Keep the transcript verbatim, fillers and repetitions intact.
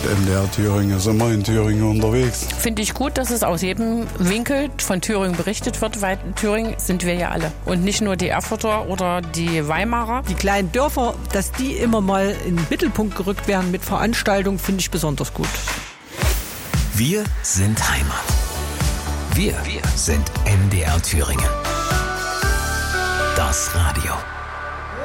M D R Thüringen ist immer in Thüringen unterwegs. Finde ich gut, dass es aus jedem Winkel von Thüringen berichtet wird, weil in Thüringen sind wir ja alle. Und nicht nur die Erfurter oder die Weimarer. Die kleinen Dörfer, dass die immer mal in den Mittelpunkt gerückt werden mit Veranstaltungen, finde ich besonders gut. Wir sind Heimat. Wir, wir sind M D R Thüringen. Das Radio.